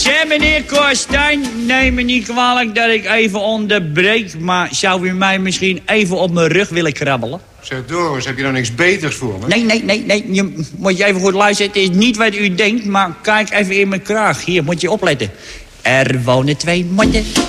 Zeg, meneer Korstijn, neem me niet kwalijk dat ik even onderbreek... maar zou u mij misschien even op mijn rug willen krabbelen? Zeg, Doris, heb je nou niks beters voor me? Nee. Moet je even goed luisteren. Het is niet wat u denkt, maar kijk even in mijn kraag. Hier, moet je opletten. Er wonen 2 motten